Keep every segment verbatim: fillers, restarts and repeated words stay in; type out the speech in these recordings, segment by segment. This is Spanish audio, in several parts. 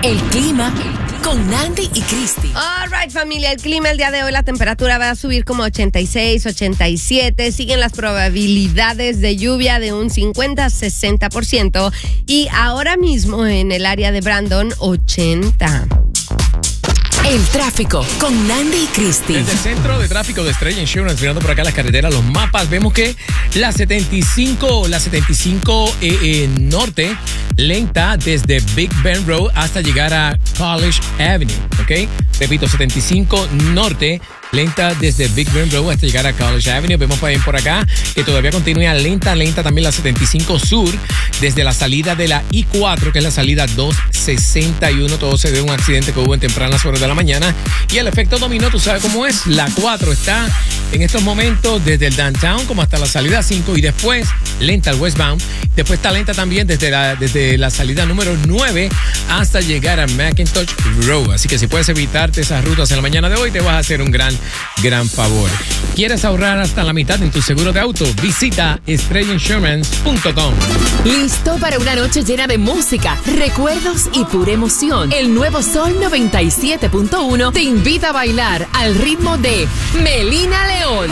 El clima con Nandi y Cristi. All right, familia, el clima el día de hoy, la temperatura va a subir como ochenta y seis, ochenta y siete. Siguen las probabilidades de lluvia de un cincuenta a sesenta por ciento. Y ahora mismo en el área de Brandon, ochenta. El tráfico con Nandi y Cristi. Desde el centro de tráfico de Estrella Insurance, mirando por acá las carreteras, los mapas, vemos que la setenta y cinco, la setenta y cinco eh, eh, norte, lenta desde Big Bend Road hasta llegar a College Avenue, ¿ok? Repito, setenta y cinco norte, lenta desde Big Bend Road hasta llegar a College Avenue. Vemos también por acá que todavía continúa lenta, lenta también la setenta y cinco sur, desde la salida de la I cuatro, que es la salida doscientos sesenta y uno. Todo se debe a un accidente que hubo en tempranas horas de la mañana. Y el efecto dominó, tú sabes cómo es. La cuatro está en estos momentos desde el downtown como hasta la salida cinco y después lenta al westbound. Después está lenta también desde la, desde la salida número nueve hasta llegar a McIntosh Road. Así que si puedes evitarte esas rutas en la mañana de hoy, te vas a hacer un gran, gran favor. ¿Quieres ahorrar hasta la mitad en tu seguro de auto? Visita estrella insurance punto com. ¿Listo para una noche llena de música, recuerdos y pura emoción? El nuevo Sol noventa y siete punto uno te invita a bailar al ritmo de Melina León.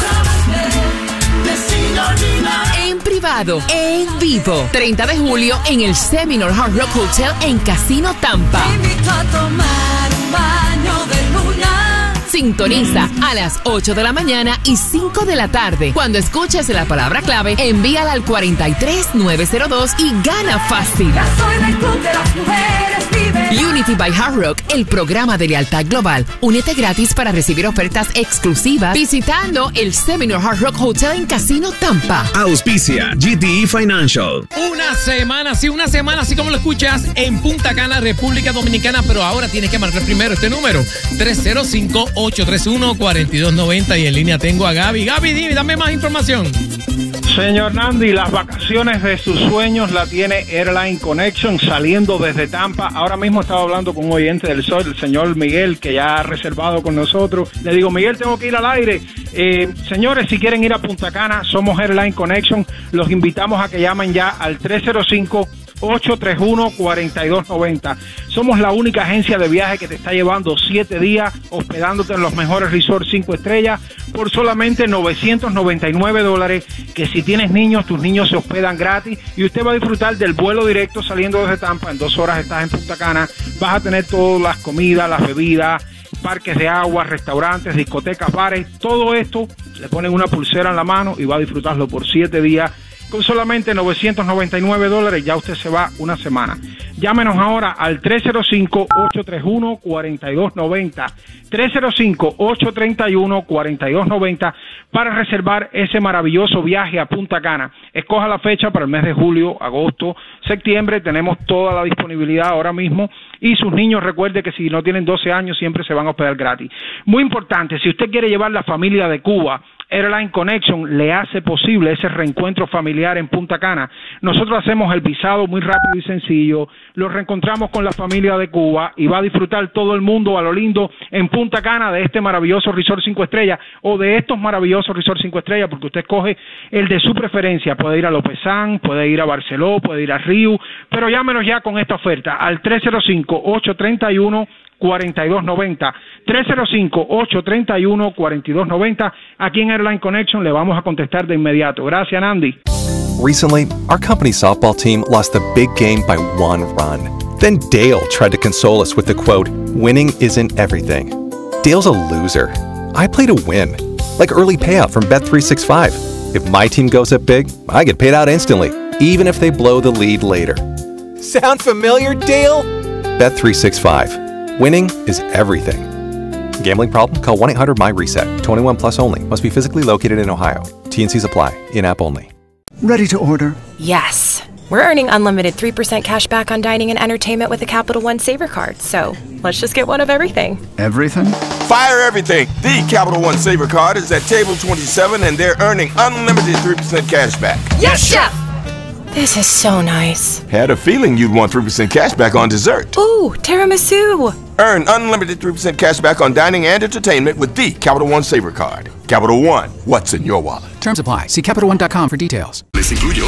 En privado, en vivo. treinta de julio en el Seminole Hard Rock Hotel en Casino Tampa. Invito a tomar un baño de luna. Sintoniza a las ocho de la mañana y cinco de la tarde. Cuando escuches la palabra clave, envíala al cuatro tres nueve cero dos y gana fácil. Ya soy del club de las mujeres liberadas. Unity by Hard Rock, el programa de lealtad global. Únete gratis para recibir ofertas exclusivas visitando el Seminole Hard Rock Hotel en Casino Tampa. Auspicia G T E Financial. Una semana, sí, una semana, así como lo escuchas, en Punta Cana, República Dominicana, pero ahora tienes que marcar primero este número, tres cero cinco, ocho tres uno, cuatro dos nueve cero, y en línea tengo a Gaby. Gaby, dime, dame más información. Señor Nandi, las vacaciones de sus sueños la tiene Airline Connection saliendo desde Tampa. Ahora mismo estaba hablando con un oyente del Sol, el señor Miguel, que ya ha reservado con nosotros. Le digo, Miguel, tengo que ir al aire. Eh, señores, si quieren ir a Punta Cana, somos Airline Connection. Los invitamos a que llamen ya al tres cero cinco, ocho tres uno, cuatro dos nueve cero. Somos la única agencia de viaje que te está llevando siete días hospedándote en los mejores resorts cinco estrellas por solamente novecientos noventa y nueve dólares, que si tienes niños, tus niños se hospedan gratis y usted va a disfrutar del vuelo directo saliendo desde Tampa. En dos horas estás en Punta Cana, vas a tener todas las comidas, las bebidas, parques de agua, restaurantes, discotecas, bares, todo esto. Le ponen una pulsera en la mano y va a disfrutarlo por siete días con solamente novecientos noventa y nueve dólares. Ya usted se va una semana. Llámenos ahora al tres cero cinco, ocho tres uno, cuatro dos nueve cero, tres cero cinco, ocho tres uno, cuatro dos nueve cero, para reservar ese maravilloso viaje a Punta Cana. Escoja la fecha para el mes de julio, agosto, septiembre. Tenemos toda la disponibilidad ahora mismo. Y sus niños, recuerde que si no tienen doce años, siempre se van a hospedar gratis. Muy importante, si usted quiere llevar la familia de Cuba, Airline Connection le hace posible ese reencuentro familiar en Punta Cana. Nosotros hacemos el visado muy rápido y sencillo, los reencontramos con la familia de Cuba y va a disfrutar todo el mundo a lo lindo en Punta Cana de este maravilloso resort cinco estrellas o de estos maravillosos resort cinco estrellas, porque usted escoge el de su preferencia. Puede ir a Lopezán, puede ir a Barceló, puede ir a Río, pero llámenos ya con esta oferta al tres cero cinco, ocho tres uno, cuatro dos nueve cero, tres cero cinco, ocho tres uno, cuatro dos nueve cero. Aquí en Airline Connection le vamos a contestar de inmediato. Gracias, Nandi. Recently, our company softball team lost a big game by one run. Then Dale tried to console us with the quote, "Winning isn't everything." Dale's a loser. I play to win, like early payout from Bet three sixty-five. If my team goes up big, I get paid out instantly, even if they blow the lead later. Sound familiar, Dale? Bet three sixty-five. Winning is everything. Gambling problem? Call one eight hundred M Y RESET. twenty-one plus only. Must be physically located in Ohio. T and C's apply. In-app only. Ready to order? Yes. We're earning unlimited three percent cash back on dining and entertainment with a Capital One Saver card. So let's just get one of everything. Everything? Fire everything. The Capital One Saver card is at table twenty-seven and they're earning unlimited three percent cash back. Yes, Chef! This is so nice. Had a feeling you'd want three percent cash back on dessert. Ooh, tiramisu. Earn unlimited three percent cash back on dining and entertainment with the Capital One Saver card. Capital One, what's in your wallet? Terms apply. See Capital One dot com for details. Les incluyo